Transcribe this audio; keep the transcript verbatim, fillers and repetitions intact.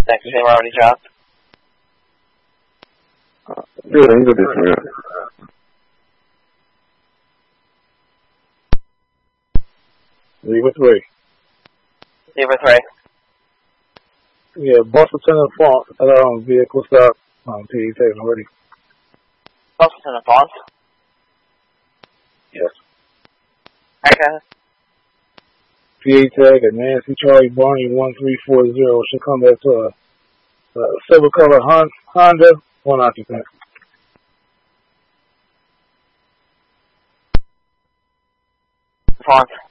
Taxi name already dropped. Uh, good, I'm good this man. Zebra three. Zebra three. Yeah, bus lieutenant Font at um, vehicle stop. Um, P E taken already. Bus lieutenant Font? Yes. Okay. P A tag at Nancy Charlie Barney one three four zero. Should come back to a, a silver color Honda, one occupant. Font.